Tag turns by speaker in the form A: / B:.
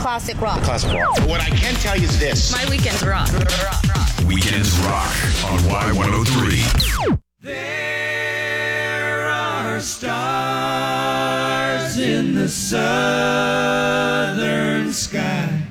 A: classic rock.
B: Classic rock.
C: What I can tell you is this.
A: My weekends rock.
D: Weekends Rock on Y103.
E: There are stars in the southern sky.